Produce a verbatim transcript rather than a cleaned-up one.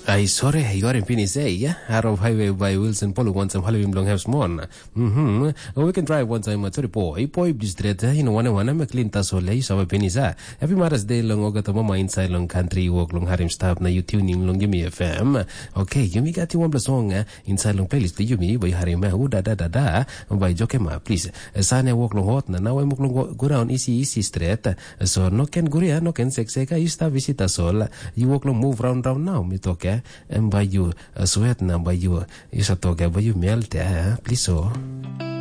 Ay, sorry, you're in Pinisay, Arrow Highway by Wilson Polo once and Halloween Long House Mon. Mm-hmm. We can drive one time to the boy, boy, distress, you know, one one, I'm a clean tasole, so a penisa. Every Mother's Day long ogata mama inside long country walk long harim stop na you tuning long Yumi F M. Okay, Yumi got you one plus song inside long playlist to Yumi by Harim da da da da by Jokema, please. Sana walk long hot na now I'm long go down easy easy straight. So no can guria, no can sexeka, you start visit us all. You walk long move round round now, me talk. And by you, sweat na by you, is a talk by you melt, please so.